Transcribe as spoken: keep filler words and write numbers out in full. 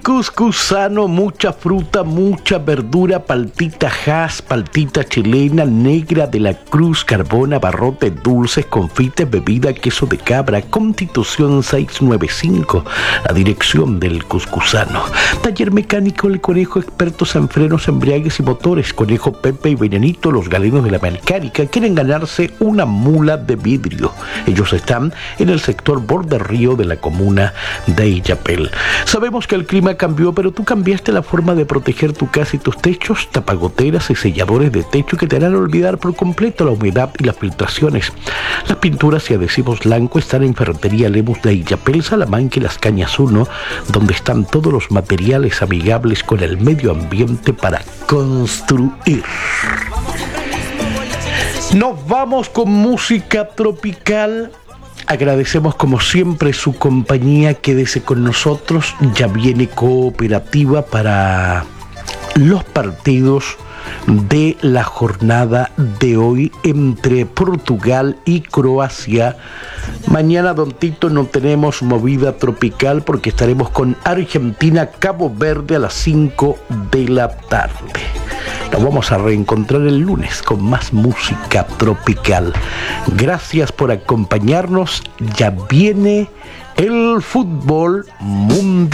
cuscuzano, mucha fruta, mucha verdura, paltita Hass, paltita chilena, negra de la Cruz, carbona, barrotes dulces, confites, bebida, queso de cabra, Constitución seiscientos noventa y cinco, la dirección del Cuscuzano. Taller mecánico El Conejo, expertos en frenos, embriagues y motores. Conejo, Pepe y Venenito, los galenos de la mecánica, quieren ganarse una mula de vidrio. Ellos están en el sector Borde Río de la comuna de Illapel. Sabemos que el clima cambió, pero tú cambiaste la forma de proteger tu casa y tus techos. Tapagoteras y selladores de techo que te harán olvidar por completo la humedad y las filtraciones. Las pinturas y adhesivos blanco están en Ferretería Lemus de Illapel, Salamanca y Las Cañas uno, donde están todos los materiales amigables con el medio ambiente para construir. Nos vamos con música tropical. Agradecemos como siempre su compañía. Quédese con nosotros. Ya viene Cooperativa para los partidos de la jornada de hoy entre Portugal y Croacia. Mañana, don Tito, no tenemos movida tropical porque estaremos con Argentina, Cabo Verde a las cinco de la tarde. Nos vamos a reencontrar el lunes con más música tropical. Gracias por acompañarnos. Ya viene el fútbol mundial.